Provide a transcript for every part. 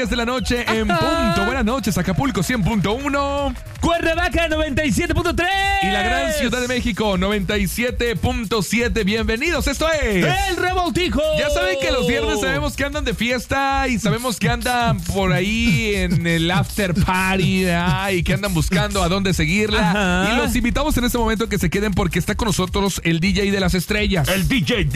10 de la noche en punto. Buenas noches, Acapulco 100.1. Cuernavaca 97.3. Y la gran Ciudad de México 97.7. Bienvenidos, esto es El Revoltijo. Ya saben que los viernes sabemos que andan de fiesta y sabemos que andan por ahí en el after party y que andan buscando a dónde seguirla. Ajá. Y los invitamos en este momento a que se queden porque está con nosotros el DJ de las estrellas. El DJ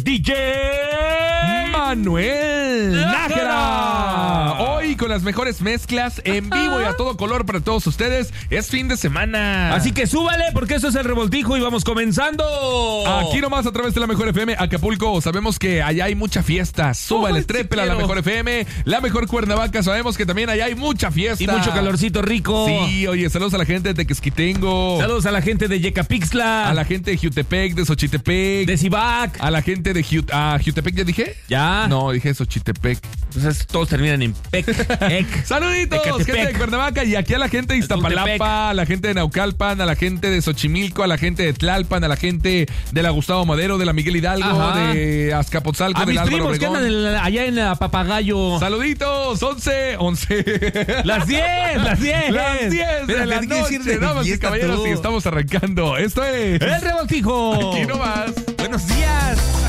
Manuel Nájera. Hoy con las mejores mezclas en vivo y a todo color para todos ustedes. Es fin de semana. Así que súbale porque esto es El Revoltijo y vamos comenzando. Aquí nomás a través de la Mejor FM Acapulco. Sabemos que allá hay mucha fiesta. Súbale, trépela a la Mejor FM. La Mejor Cuernavaca. Sabemos que también allá hay mucha fiesta. Y mucho calorcito rico. Sí, oye, saludos a la gente de Tequesquitengo. Saludos a la gente de Yecapixtla. A la gente de Jutepec, de Xochitepec. De Cibac. A la gente de Jutepec, ¿ya dije? Ya. No, dije Xochitepec. Entonces todos terminan en Pec. Saluditos, Ecatepec. gente de Cuernavaca. Y aquí a la gente de Iztapalapa, a la gente de Naucalpan, a la gente de Xochimilco, a la gente de Tlalpan, a la gente de la Gustavo Madero, de la Miguel Hidalgo, Ajá. de Azcapotzalco, A del mis Álvaro primos que Obregón. andan allá en la Papagayo. Saluditos, 11. Las 10. Las 10 de la Espérate, ¿qué decir noche, de damas y fiesta caballeros, tú? y estamos arrancando. Esto es El Revoltijo. Aquí nomás. Buenos días.